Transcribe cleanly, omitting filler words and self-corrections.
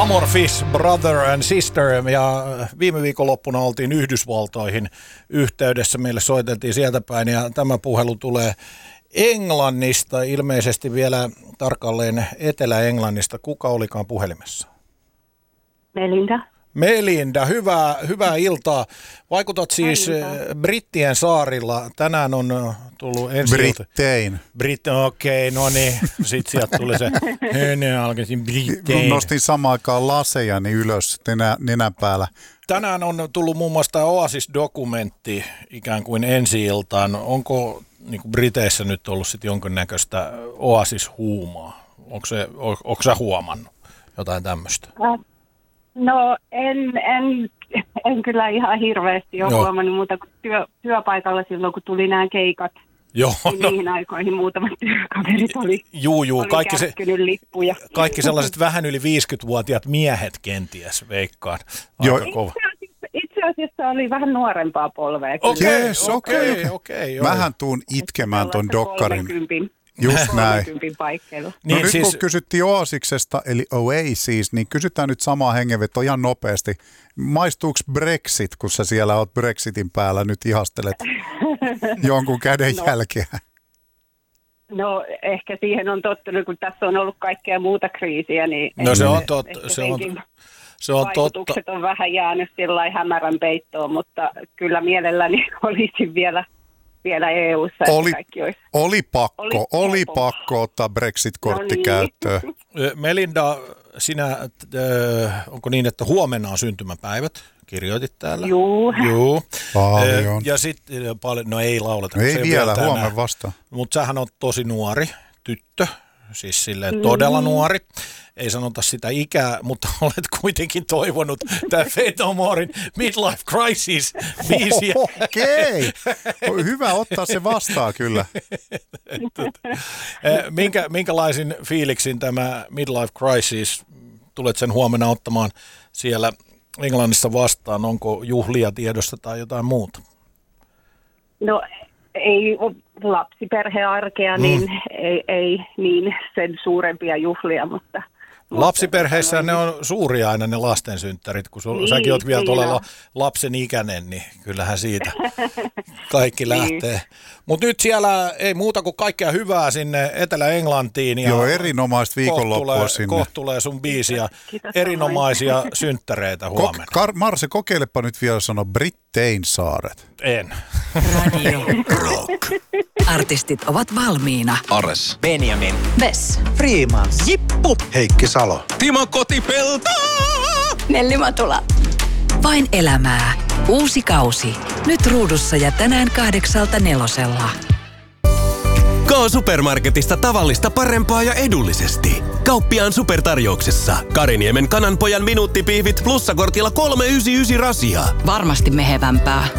Amorphis, Brother and Sister, ja viime viikonloppuna oltiin Yhdysvaltoihin yhteydessä, meille soiteltiin sieltä päin, ja tämä puhelu tulee Englannista, ilmeisesti vielä tarkalleen Etelä-Englannista. Kuka olikaan puhelimessa? Melinda, hyvää iltaa. Vaikutat siis Brittien saarilla. Tänään on tullut ensi Brittein. Okei, no niin. Sitten sieltä tuli se, alkaisin Brittein. Kun nostin samaan aikaan lasejani ylös nenän päällä. Tänään on tullut muun muassa tämä Oasis-dokumentti ikään kuin ensi-iltaan. Onko niin kuin Briteissä nyt ollut sitten jonkinnäköistä Oasis-huumaa? Onko sä huomannut jotain tämmöistä? No en kyllä ihan hirveästi ole huomannut muuta kuin työpaikalla silloin, kun tuli nämä keikat. Joo, no. Niihin aikoihin muutamat työkaverit oli kärskynyt lippuja. Kaikki sellaiset vähän yli 50-vuotiaat miehet kenties, veikkaan. Itse asiassa oli vähän nuorempaa polvea. Okei. Mähän tuun itkemään ton dokkarin. Just näin. No niin nyt siis kun kysyttiin Oasiksesta, eli Oasis, niin kysytään nyt samaa hengenvetoa ihan nopeasti. Maistuuko Brexit, kun sä siellä oot Brexitin päällä, nyt ihastelet jonkun käden jälkeä? No ehkä siihen on tottunut, kun tässä on ollut kaikkea muuta kriisiä, niin no se on totta. Se on vaikutukset totta. On vähän jäänyt sillai hämärän peittoon, mutta kyllä mielelläni olisin vielä EU:ssa. Oli pakko ottaa Brexit-kortti käyttöön. Melinda, sinä, onko niin, että huomenna on syntymäpäivät? Kirjoitit täällä. Juu. Paljon. Ja sitten paljon, no ei lauleta. Ei vielä, huomenna vasta. Mutta sähän on tosi nuori tyttö, siis silleen todella nuori. Ei sanota sitä ikää, mutta olet kuitenkin toivonut tämä Faith No Morein Midlife Crisis -biisiä. Okei, hyvä ottaa se vastaan kyllä. Minkälaisin fiiliksin tämä Midlife Crisis, tulet sen huomenna ottamaan siellä Englannissa vastaan? Onko juhlia tiedossa tai jotain muuta? No ei lapsiperhearkea, niin ei niin sen suurempia juhlia, mutta lapsiperheissä ne on suuria aina ne lastensynttärit, kun säkin oot vielä tuolla lapsen ikäinen, niin kyllähän siitä kaikki lähtee. Mutta nyt siellä ei muuta kuin kaikkea hyvää sinne Etelä-Englantiin. Ja joo, erinomaista viikonloppua sinne. Kohta tulee sun biisi ja erinomaisia synttäreitä huomenna. Marse, kokeilepa nyt vielä sanoa Brittein saaret. En. Radio Rock. Artistit ovat valmiina. Ares. Benjamin. Vess. Freemans. Jippu. Heikki Salo. Timo Kotipelto. Nelli Matula. Vain elämää. Uusi kausi. Nyt ruudussa ja tänään 8:00. K-Supermarketista tavallista parempaa ja edullisesti. Kauppiaan supertarjouksessa. Kariniemen kananpojan minuuttipihvit plussakortilla 3,99 rasia. Varmasti mehevämpää.